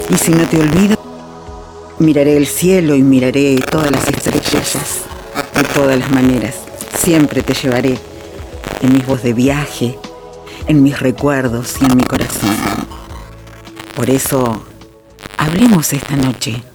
Y si no te olvido, miraré el cielo y miraré todas las estrellas de todas las maneras. Siempre te llevaré en mis voz de viaje, en mis recuerdos y en mi corazón. Por eso, hablemos esta noche.